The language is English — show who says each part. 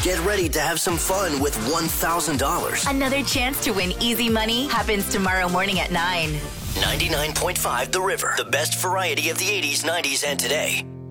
Speaker 1: Get ready to have some fun with $1,000.
Speaker 2: Another chance to win easy money happens tomorrow morning at 9.
Speaker 1: 99.5 The River, the best variety of the 80s, 90s, and today.